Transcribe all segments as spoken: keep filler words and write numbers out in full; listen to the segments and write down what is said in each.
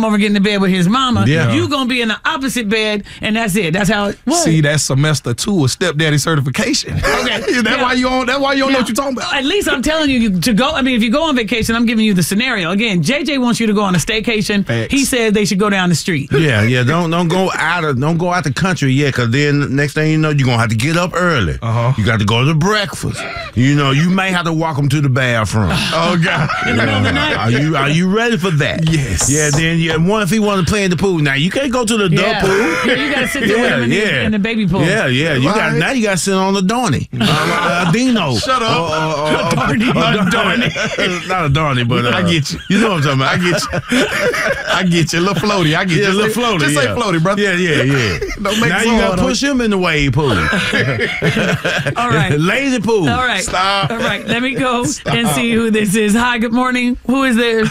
come over and get in the bed with his mama. Yeah. You gonna be in the opposite bed, and that's it. That's how it works. See, that's semester two of stepdaddy certification. Okay. that's Yeah. why you on. That's why you don't Now, know what you're talking about. At least I'm telling you to go. I mean, if you go on vacation, I'm giving you the scenario. Again, J J wants you to go on a staycation. Facts. He said they should go down the street. Yeah, yeah. Don't don't go out of don't go out the country yet, because then next thing you know, you're gonna have to get up early. Uh-huh. You got to go to breakfast. You know, you may have to walk them to the bathroom. Oh God. In the middle of the night. Are you are you ready for that? Yes. Yeah. Then yeah. One if he want to play in the pool. Now you can't go to the Yeah. adult pool. Yeah, you gotta sit there with Yeah, him in, the, yeah. in the baby pool. Yeah, yeah. You got Right. now. You got to sit on the Dorney, uh, a Dino. Shut up. Uh, uh, uh, Dorney. uh, A Dorney. Not a Dorney, but uh, I get you. You know what I'm talking about? I get you. I get you. A little floaty. I get Yeah, you. a little floaty. Just yeah. say floaty, brother. Yeah, yeah, yeah. Don't make now it you so got hard to on push him in the wave pool. All right. Lazy pool. All right. Stop. All right. Let me go and see who this is. Hi, good morning. Who is there?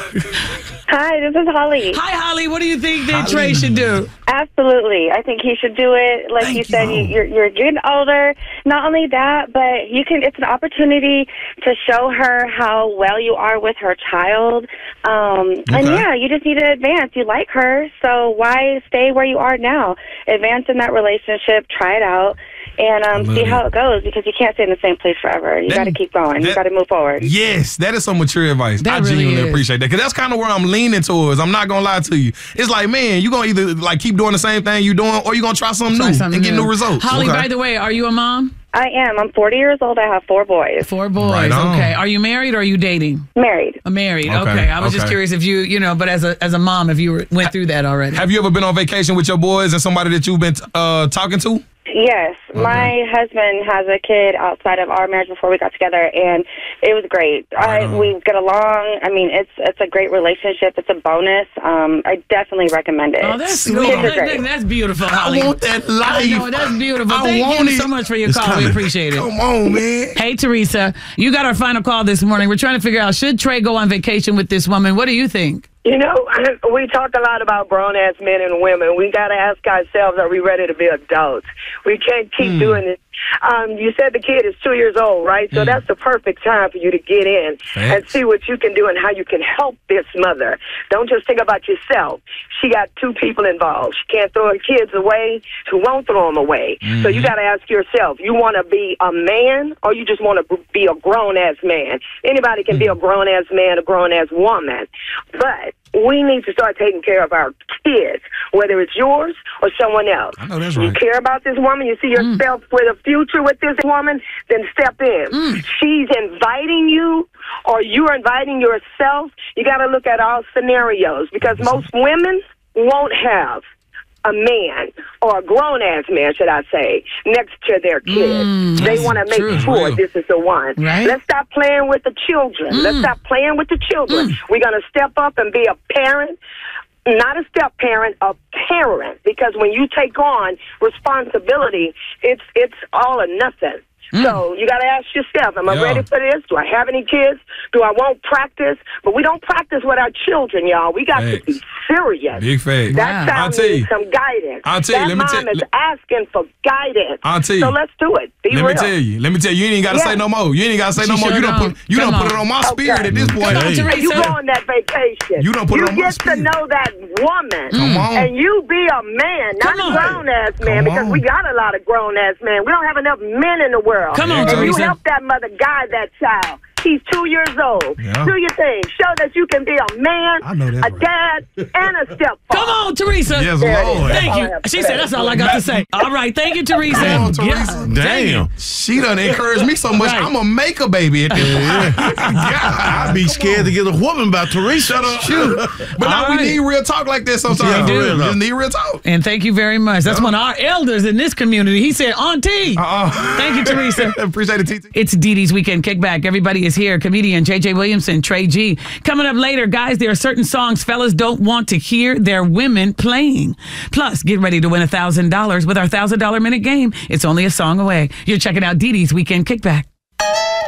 Hi, this is Holly. Hi, Holly. What do you think that Trey should do? Absolutely. I think he should do it. Like Thank you said, you. you, you're, you're getting older. Not only that, but you can. It's an opportunity to show her how well you are with her child. Um, And Okay. yeah, you just need to advance. You like her, so why stay where you are now? Advance in that relationship. Try it out. And um, love see it. how it goes, because you can't stay in the same place forever. You That- got to keep going. you that- got to move forward. Yes, that is some mature advice. That I really genuinely is. appreciate that, because that's kind of where I'm leaning towards. I'm not gonna lie to you. It's like, man, you gonna either like keep doing the same thing you doing, or you gonna try something Try new something and get new. new results. Holly, Okay. by the way, are you a mom? I am. I'm forty years old. I have four boys. Four boys. Right on. Okay. Are you married or are you dating? Married. Uh, married. Okay. Okay, I was just okay. curious if you, you know, but as a as a mom, if you were, went through that already. Have you ever been on vacation with your boys and somebody that you've been uh, talking to? Yes, my husband has a kid outside of our marriage before we got together, and it was great. Right I, on. we get along. I mean, it's it's a great relationship. It's a bonus. Um, I definitely recommend it. Oh, that's Sweet. sweet. Kids are That- great. that- that's beautiful, I Holly. want that life. I know, that's beautiful. I Thank want you it. so much for your It's call. We coming. appreciate it. Come on, man. Hey, Teresa, you got our final call this morning. We're trying to figure out, should Trey go on vacation with this woman? What do you think? You know, we talk a lot about grown-ass men and women. We got to ask ourselves, are we ready to be adults? We can't keep doing this. Um, you said the kid is two years old, right? So that's the perfect time for you to get in and Facts. see what you can do and how you can help this mother. Don't just think about yourself. She got two people involved. She can't throw her kids away. She won't throw them away. So you got to ask yourself, you want to be a man or you just want to be a grown-ass man? Anybody can be a grown-ass man, a grown-ass woman. But we need to start taking care of our kids, whether it's yours or someone else. I know that's You right. care about this woman, you see yourself with a future with this woman, then step in. She's inviting you or you're inviting yourself. You got to look at all scenarios, because most women won't have a man, or a grown-ass man, should I say, next to their kids. They want to make true. sure Real. this is the one. Right. Let's stop playing with the children. Let's stop playing with the children. We're going to step up and be a parent, not a step parent, a parent, because when you take on responsibility, it's it's all or nothing. So you got to ask yourself, am I Yeah. ready for this? Do I have any kids? Do I want practice? But we don't practice with our children, y'all. We got Facts. to be serious. Big fact. That Wow. I'll child tell you. needs some guidance. I'll tell you, That let me mom tell- is asking for guidance. I'll tell you. So let's do it. Be Let real. me tell you. Let me tell you. You ain't got to Yeah. say no more. You ain't got to say She no more. sure You don't don't. put. You Come don't put on. it on my spirit Okay. at this point. Come on, Hey. Teresa. You go on that vacation. You don't put it you on my get to spirit. know that woman. Come on. And you be a man, not Come on. a grown-ass man, Come because on. we got a lot of grown-ass men. We don't have enough men in the world. Come on, and you Teresa. help that mother guide that child. He's two years old. Yeah. Do your thing. Show that you can be a man, I know that's a right. dad, and a stepfather. Come on, Teresa. Yes, There it is. Lord. Thank All I you. have to She say. said, that's all I got to say. All right. Thank you, Teresa. Come on, Teresa. God, Damn. She done encouraged me so much. Right. I'm gonna make a baby at this point. I'd God, be come scared on. to get a whooping about Teresa. Shut up. Shoot. But now All we right. need real talk like this sometimes. Yeah, We for real, just though. need real talk. And thank you very much. That's one of our elders in this community. He said, Auntie. Uh-uh. Thank you, Teresa. Appreciate it, T T. It's Dee Dee's Weekend Kickback. Everybody is here. Comedian J J Williamson, Trey G. Coming up later, guys, there are certain songs fellas don't want to hear their women playing. Plus, get ready to win one thousand dollars with our one thousand dollars minute game. It's only a song away. You're checking out Dee Dee's Weekend Kickback.